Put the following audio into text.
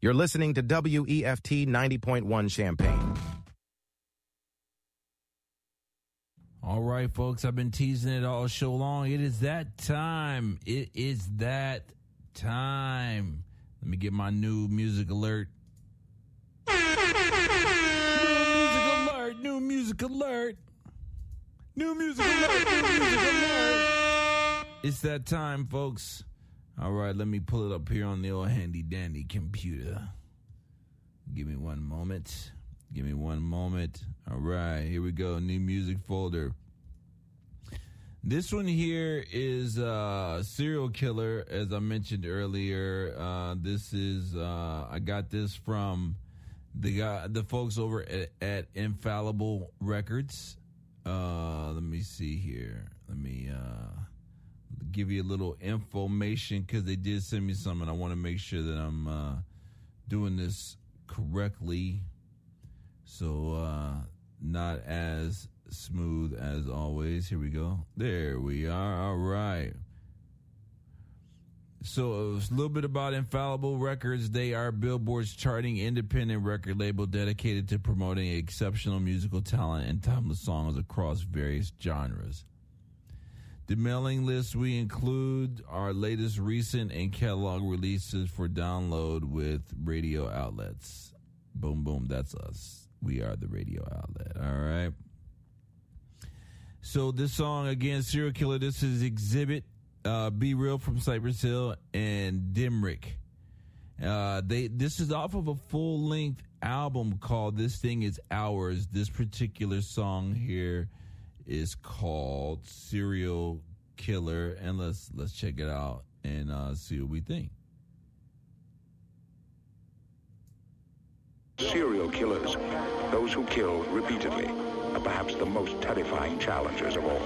You're listening to WEFT 90.1 Champaign. All right, folks, I've been teasing it all show long. It is that time. It is that time. Let me get my new music alert. New music alert. It's that time, folks. All right, let me pull it up here on the old handy dandy computer. Give me one moment. All right, here we go. New music folder. This one here is Serial Killer, as I mentioned earlier. This is I got this from the folks over at Infallible Records. Let me see here. Let me give you a little information because they did send me some, and I want to make sure that I'm doing this correctly. So not as smooth as always. Here we go. There we are. All right. So a little bit about Infallible Records. They are Billboard's charting independent record label dedicated to promoting exceptional musical talent and timeless songs across various genres. The mailing list, we include our latest recent and catalog releases for download with radio outlets. Boom, boom, that's us. We are the radio outlet, all right? So this song, again, Serial Killer, this is Exhibit, Be Real from Cypress Hill, and Dimrick. This is off of a full-length album called This Thing Is Ours. This particular song here is called Serial Killer, and let's check it out and see what we think. Serial killers, those who kill repeatedly, are perhaps the most terrifying challengers of all.